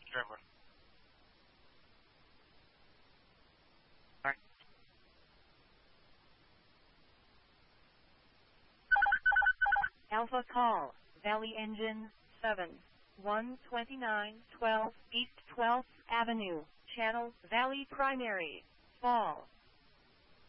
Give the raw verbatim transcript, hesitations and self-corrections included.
Streamer. Alpha call, Valley Engine, seven one two nine twelve East twelfth Avenue, Channel, Valley Primary, Fall.